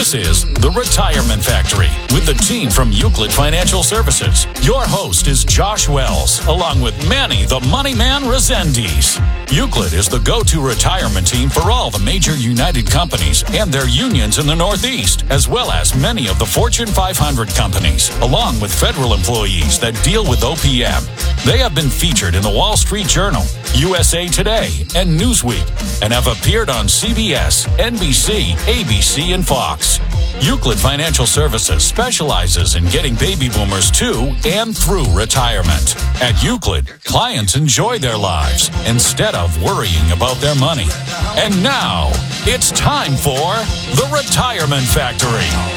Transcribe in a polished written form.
This is The Retirement Factory with the team from Euclid Financial Services. Your host is Josh Wells, along with Manny the Money Man Resendiz. Euclid is the go-to retirement team for all the major United companies and their unions in the Northeast, as well as many of the Fortune 500 companies, along with federal employees that deal with OPM. They have been featured in the Wall Street Journal, USA Today, and Newsweek, and have appeared on CBS, NBC, ABC, and Fox. Euclid Financial Services specializes in getting baby boomers to and through retirement. At Euclid, clients enjoy their lives instead of worrying about their money. And now, it's time for The Retirement Factory.